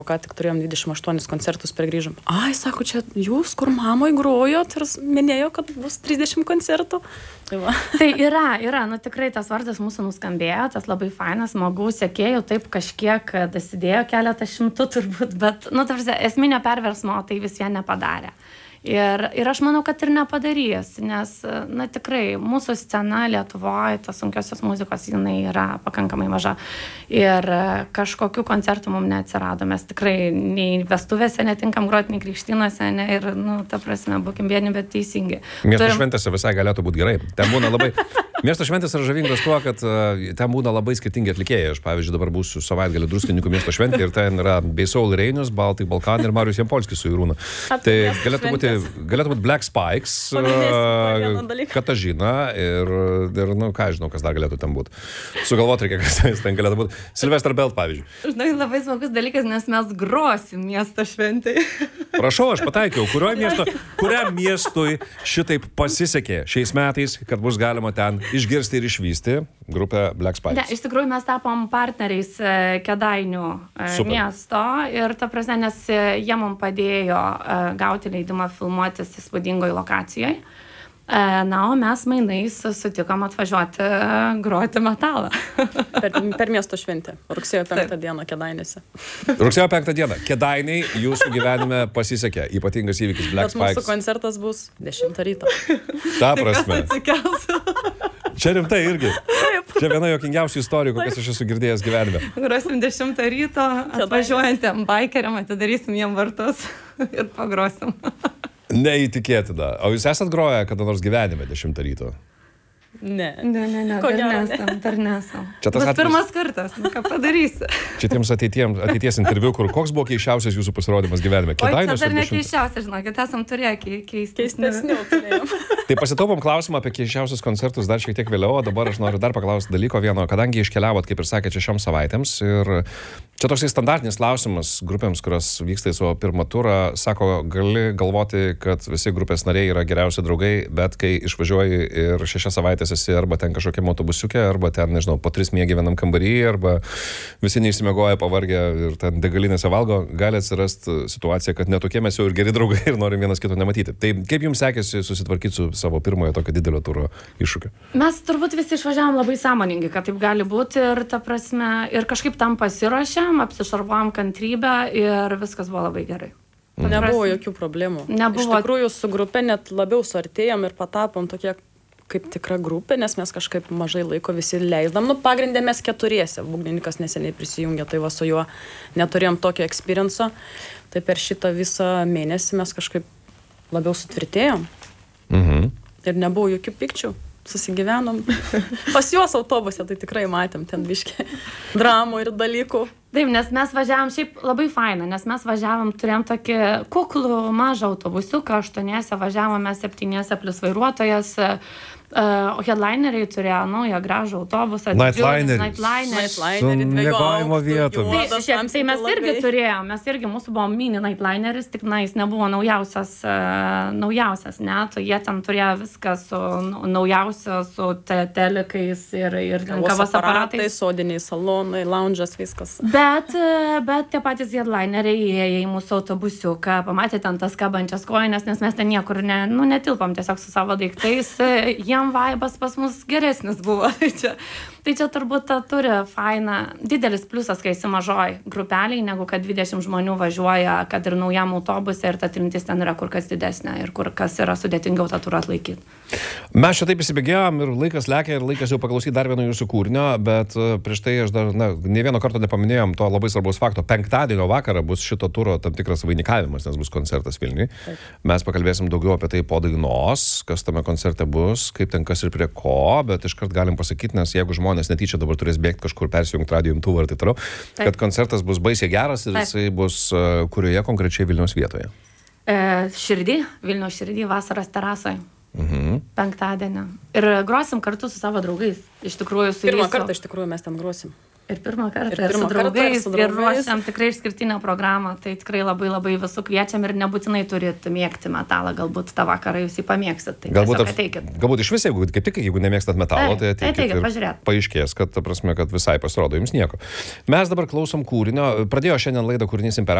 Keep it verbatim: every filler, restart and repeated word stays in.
ką tik turėjom dvidešimt aštuonis koncertus per grįžom. Ai, sako, čia jūs, kur mamoj grojot ir minėjo, kad bus trisdešimt koncertų. Tai, va. Tai yra, yra, nu tikrai tas vardas mūsų nuskambėjo, tas labai fainas, smagu, sekėjų, taip kažkiek dasidėjo keletą šimtų turbūt, bet, nu, tarsi, esminio perversmo tai vis vien nepadarė. Ir, ir aš manau, kad ir nepadarys, nes, na, tikrai, mūsų scena Lietuvoje, tas sunkiosios muzikos, jinai yra pakankamai maža. Ir kažkokių koncertų mums neatsirado. Mes tikrai nei vestuvėse netinkam groti, nei krikštynose, ne, ir, nu, ta prasme, būkim vieni, bet teisingi. Miesto Turim... šventėse visai galėtų būti gerai. Ten būna labai... Miesto šventės yra žavingos tuo, kad uh, ten būna labai skirtingi atlikėjai. Aš, pavyzdžiui, dabar būsiu savaitgalį Druskininkų miesto šventė ir ten yra Beisaul Reinius, Baltai Balkanai ir Marius Jampolskis su Irūna. Tai galėtų būti, galėtų būti Black Spikes, uh, Katažina ir, ir, nu, ką žinau, kas dar galėtų ten būti. Sugalvoti reikia, kas ten galėtų būti. Sylvester Belt, pavyzdžiui. Žinai, labai smagus dalykas, nes mes grosim miesto šventai. Prašau, aš pataikiau, kurio miesto, kuriam miestui šitaip pasisekė šiais metais, kad bus galima ten išgirsti ir išvysti grupę Black Spikes. Ne, iš tikrųjų mes tapom partneriais Kėdainių Super. Miesto ir ta prasme, nes jie mums padėjo gauti leidimą filmuotis įspūdingoje lokacijoje. Na, o mes mainais sutikom atvažiuoti groti metalą. Per, per miesto šventę. Rugsėjo penktą dieną Kėdainiuose. Rugsėjo penktą dieną. Kėdainiai jūsų gyvenime pasisekė. Ypatingas įvykis Black Bet Spikes. mūsų koncertas bus dešimtą ryto. Ta prasme. Čia rimtai irgi. Čia viena jokingiausių istorijų, kokias aš esu girdėjęs gyvenime. Grosim dešimtą ryto, atvažiuojantiem baikeriam, atidarysim jiem vartus ir pagrosim. Neįtikėtina. O jūs esat groję kada nors gyvenime dešimtą ryto? Ne. Ne, ne, ne, Ko dar gero, nesam, dar nesam. Čia tas Bus atvejis- pirmas kartas, nu ką padarysi. Čia tiems ateitiems, ateities interviu, kur koks buvo keisčiausias jūsų pasirodymas gyvenime? Oi, čia Kėdainiuose dar ar dešimtą? nekeiščiausia, žinokit, esam turėję kei- keistis. Keistesnių turėjom. Tai pasitaupom klausimą apie keisčiausius koncertus dar šiek tiek vėliau, o dabar aš noriu dar paklausti dalyko vieno, kadangi iškeliavot, kaip ir sakėte, šioms savaitėms ir čia toksai standartinis klausimas grupėms, kurios vyksta į savo pirmą turą, sako, gali galvoti, kad visi grupės nariai yra geriausi draugai, bet kai išvažiuoji ir šešias savaitės esi arba ten kažkokiam autobusiuke, arba ten, nežinau, po tris miegi vienam kambarį, arba visi neišsimiegoja, pavargę ir ten degalinėse valgo, gali atsirasti situacija, kad netokie mes jau ir geri draugai ir norim vienas kito nematyti. Tai kaip jums sekėsi susitvarkyti su savo pirmojo tokio didelio turo iššūkiu? Mes turbūt visi išvažiavom labai sąmoningi, kad taip gali būti ir ta prasme, ir kažkaip tam pasiruošėm, apsišarvuojam kantrybę ir viskas buvo labai gerai. Nebuvo jokių problemų. Nebuvo. Iš tikrųjų, su grupė net labiau suartėjom ir patapom tokie kaip tikra grupė, nes mes kažkaip mažai laiko visi leisdam. Nu, pagrindė mes keturiese. Būgnininkas neseniai prisijungė, tai va su juo neturėjom tokio experienco. Tai per šitą visą mėnesį mes kažkaip labiau sutvirtėjom. Mhm. Ir nebuvo jokių pikčių. Susigyvenom. Pas juos autobuse, tai tikrai matėm ten biškį dramų ir dalykų. Taip, nes mes važiavom šiaip labai fainą, nes mes važiavom, turėjom tokį kuklų mažą autobusiuką, aštuoniese važiavom, mes septyniese plus vairuotojas, uh, o headlineriai turėjo naują gražų autobusą. Nightlineris. Nightlineris. Su miegojimo vietom. Tai, šiaip, tai mes irgi turėjom, mes irgi, mūsų buvo mini Nightlineris, tik na, jis nebuvo naujausias, uh, naujausias, ne, tai jie ten turėjo viską su naujausia, su te telikais ir, ir kavos aparatais. Sodiniai salonai, lounge'as, viskas. Bet, bet tie patys headlineriai įėjo į mūsų autobusiuką, pamatė ten tas kabančias kojines, nes mes ten niekur ne, nu, netilpam tiesiog su savo daiktais. Jiem vaibas pas mus geresnis buvo. Tai čia, tai čia turbūt ta turi faina, didelis pliusas, kai esi mažoj grupeliai, negu kad dvidešimt žmonių važiuoja, kad ir naujam autobuse ir ta trintis ten yra kur kas didesnė ir kur kas yra sudėtingiau tą turą atlaikyti. Mes čia taip įsibėgėjom ir laikas lekia ir laikas jau paklausyti dar vieno jūsų kūrinio, bet prieš tai aš dar, na, ne vieno karto nepaminėjom to labai svarbaus fakto. Penktadienio vakarą bus šito turo tam tikras vainikavimas, nes bus koncertas Vilniui. Mes pakalbėsim daugiau apie tai po dainos, kas tame koncerte bus, kaip ten kas ir prie ko, bet iškart galim pasakyti, nes jeigu žmonės netyčia dabar turės bėgti kažkur persijungti radijo imtuvą ir taip toliau, kad koncertas bus baisiai geras ir jisai bus uh, kurioje konkrečiai Vilniaus vietoje? E, širdį, Vilniaus širdį, vasaros terasoje. Mhm. Penktadienį. Ir grosim kartu su savo draugais. Iš tikrųjų, su Pirmą jais. kartą iš tikrųjų mes ten grosim. Ir pirmą kartą, Ir ir, pirmą su kartą, ir draugais, su ir draugais. ruošiam tikrai išskirtinę programą, tai tikrai labai labai visų kviečiam ir nebūtinai turit mėgti metalą, galbūt tą vakarą jūs jį pamėgsit, tai Galbūt, tiesiog aps- ateikit. galbūt iš vis, jeigu, kaip tik, jeigu nemėgstat metalo, Taip, tai ateikit, ateikit, ir pažiūrėt. paaiškės, kad, ta prasme, kad visai pasirodo jums nieko. Mes dabar klausom kūrinio. Pradėjo šiandien laidą kūrinys Imperatorius.